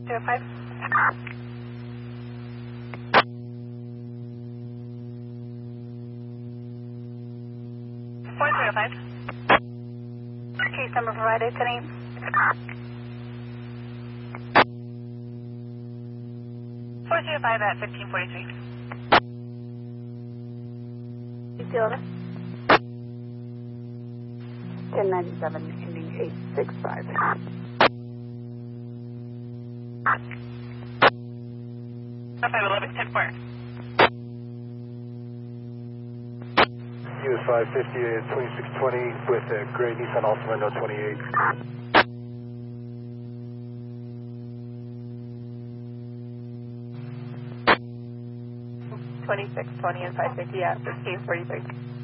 05. 405. Case number provided, 10-8. 405 at 1543. Fielder. 1097, ending 865. Okay, 11, 10-4. US 550 is 2620 with a gray Nissan Altima, no 28. 2620 and 550 at 1543.